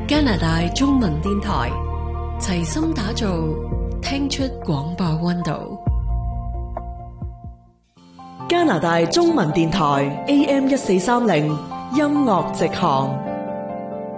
加拿大中文電台齊心打造聽出廣播溫度。 加拿大中文電台 AM1430 音樂直航。